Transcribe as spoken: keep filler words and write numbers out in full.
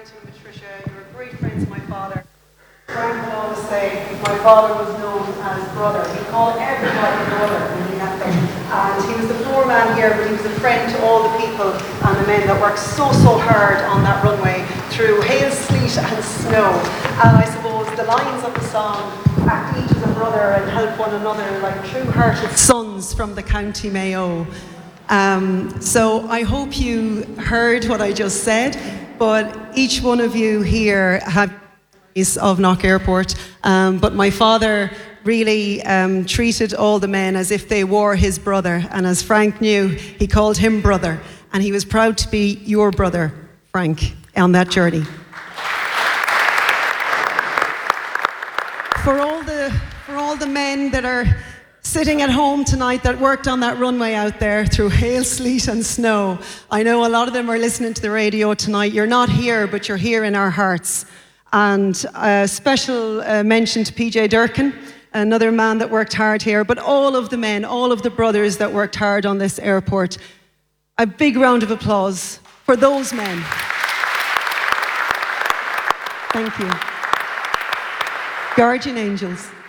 to you, Patricia. You were great friends of my father. Frank would always say my father was known as brother. He called everybody brother when he met them. And he was the floor man here, but he was a friend to all the people and the men that worked so, so hard on that runway through hail, sleet and snow. And I suppose the lines of the song, act each as a brother and help one another like true-hearted sons from the County Mayo. Um, so I hope you heard what I just said, but each one of you here have of Knock Airport, um, but my father really um, treated all the men as if they were his brother, and as Frank knew, he called him brother, and he was proud to be your brother, Frank, on that journey. For all the, for all the men that are sitting at home tonight that worked on that runway out there through hail, sleet and snow. I know a lot of them are listening to the radio tonight. You're not here, but you're here in our hearts. And a special uh, mention to P J Durkin, another man that worked hard here, but all of the men, all of the brothers that worked hard on this airport. A big round of applause for those men. Thank you. Guardian angels.